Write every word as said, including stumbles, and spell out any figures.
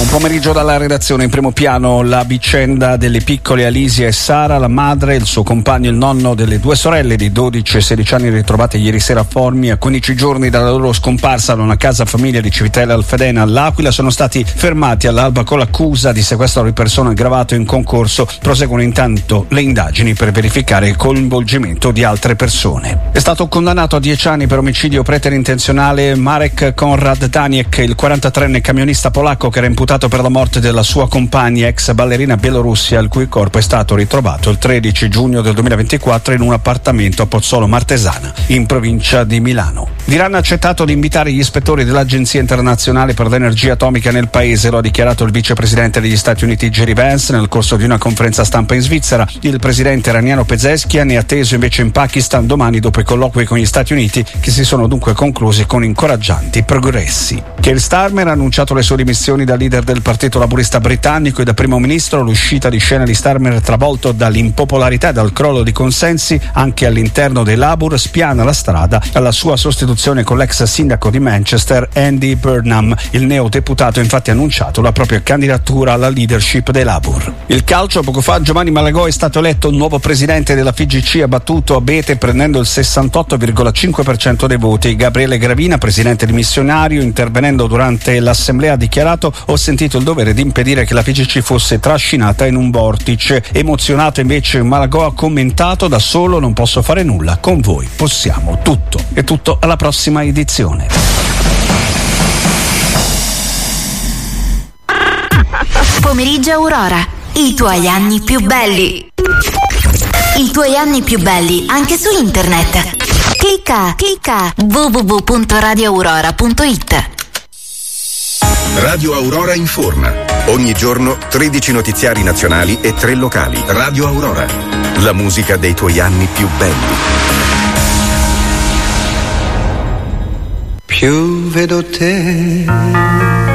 Un pomeriggio dalla redazione, in primo piano la vicenda delle piccole Alisia e Sara, la madre, il suo compagno, il nonno delle due sorelle di dodici e sedici anni ritrovate ieri sera a Formia. A quindici giorni dalla loro scomparsa da una casa famiglia di Civitella Alfedena all'Aquila sono stati fermati all'alba con l'accusa di sequestro di persona aggravato in concorso. Proseguono intanto le indagini per verificare il coinvolgimento di altre persone. È stato condannato a dieci anni per omicidio preterintenzionale Marek Konrad Daniek, il quarantatreenne camionista polacco che era imputato per la morte della sua compagna, ex ballerina bielorussia, il cui corpo è stato ritrovato il tredici giugno del duemilaventiquattro in un appartamento a Pozzolo Martesana, in provincia di Milano. L'Iran ha accettato di invitare gli ispettori dell'Agenzia internazionale per l'energia atomica nel paese, lo ha dichiarato il vicepresidente degli Stati Uniti Jerry Vance nel corso di una conferenza stampa in Svizzera. Il presidente iraniano Pezeshkian è atteso invece in Pakistan domani dopo i colloqui con gli Stati Uniti, che si sono dunque conclusi con incoraggianti progressi. Keir Starmer ha annunciato le sue dimissioni da leader del Partito Laburista britannico e da primo ministro. L'uscita di scena di Starmer, travolto dall'impopolarità e dal crollo di consensi anche all'interno dei Labour, spiana la strada alla sua sostituzione con l'ex sindaco di Manchester Andy Burnham. Il neodeputato ha infatti annunciato la propria candidatura alla leadership dei Labour. Il calcio, poco fa Giovanni Malagò è stato eletto nuovo presidente della F I G C, ha battuto Abete prendendo il sessantotto virgola cinque per cento dei voti. Gabriele Gravina, presidente dimissionario, intervenendo durante l'assemblea, ha dichiarato: ho sentito il dovere di impedire che la F I G C fosse trascinata in un vortice. Emozionato invece Malagò ha commentato: da solo non posso fare nulla, con voi possiamo tutto. È tutto, alla prossima edizione. Pomeriggio Aurora, i tuoi anni più belli. I tuoi anni più belli anche su internet. Clicca, clicca w w w punto radio aurora punto i t. Radio Aurora informa. Ogni giorno tredici notiziari nazionali e tre locali. Radio Aurora. La musica dei tuoi anni più belli. Più vedo te,